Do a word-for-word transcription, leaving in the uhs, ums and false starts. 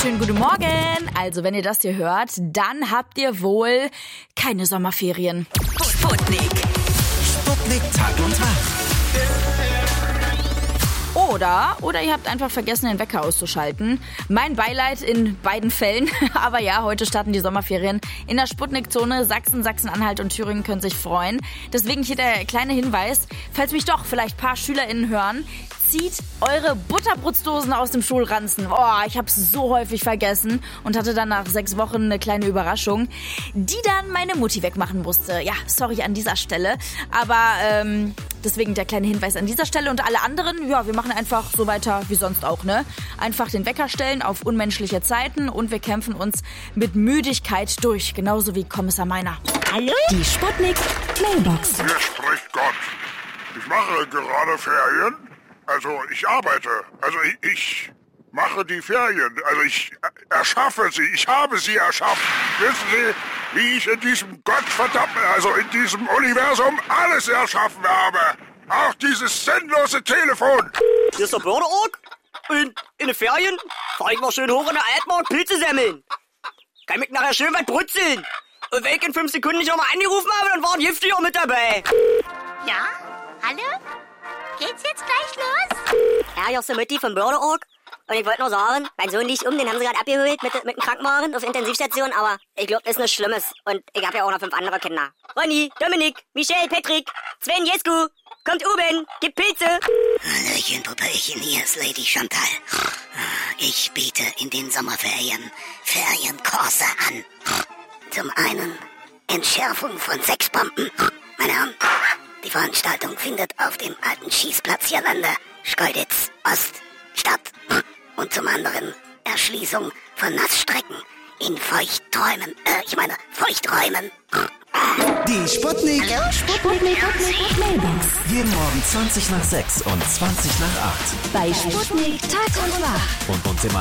wunderschönen guten Morgen. Also, wenn ihr das hier hört, dann habt ihr wohl keine Sommerferien. Sputnik. Sputnik Tag und Tag. Oder, oder ihr habt einfach vergessen, den Wecker auszuschalten. Mein Beileid in beiden Fällen. Aber ja, heute starten die Sommerferien in der Sputnik-Zone. Sachsen, Sachsen-Anhalt und Thüringen können sich freuen. Deswegen hier der kleine Hinweis, falls mich doch vielleicht ein paar SchülerInnen hören, zieht eure Butterbrotsdosen aus dem Schulranzen. Oh, ich hab's so häufig vergessen und hatte dann nach sechs Wochen eine kleine Überraschung, die dann meine Mutti wegmachen musste. Ja, sorry an dieser Stelle. Aber ähm, deswegen der kleine Hinweis an dieser Stelle. Und alle anderen, ja, wir machen einfach so weiter wie sonst auch, ne? Einfach den Wecker stellen auf unmenschliche Zeiten und wir kämpfen uns mit Müdigkeit durch. Genauso wie Kommissar Meiner. Hallo? Die Sputnik Mailbox. Hier spricht Gott. Ich mache gerade Ferien. Also ich arbeite. Also ich, ich mache die Ferien. Also ich erschaffe sie. Ich habe sie erschaffen. Wissen Sie, wie ich in diesem gottverdammten, also in diesem Universum alles erschaffen habe? Auch dieses sinnlose Telefon. Hier ist der Börderorg. Und in den Ferien fahr ich mal schön hoch in der Altmark Pilze semmeln. Kann mich nachher schön weit brutzeln. Und wenn ich in fünf Sekunden nicht nochmal angerufen habe, dann war ein Giftiger mit dabei. Ja? Hallo? Geht's jetzt gleich los? Ja, hier ist die Mutti vom Börderorg. Und ich wollte nur sagen, mein Sohn liegt um, den haben sie gerade abgeholt mit, mit dem Krankenwagen auf der Intensivstation, aber ich glaube, das ist nichts Schlimmes. Und ich habe ja auch noch fünf andere Kinder. Ronny, Dominik, Michelle, Patrick, Sven, Jesku, kommt oben, gib Pilze. Hallöchen, Puppelchen, hier ist Lady Chantal. Ich biete in den Sommerferien Ferienkurse an. Zum einen Entschärfung von Sexbomben. Meine Herren, die Veranstaltung findet auf dem alten Schießplatz hier Lande, Schkeuditz, Ost, statt. Und zum anderen Erschließung von Nassstrecken in Feuchtträumen, äh, ich meine Feuchträumen. Die Sputnik. Hallo, Sputnik. Sputnik Mailbox. Jeden Morgen zwanzig nach sechs und zwanzig nach acht. Bei Sputnik Tag und Nacht. Und uns immer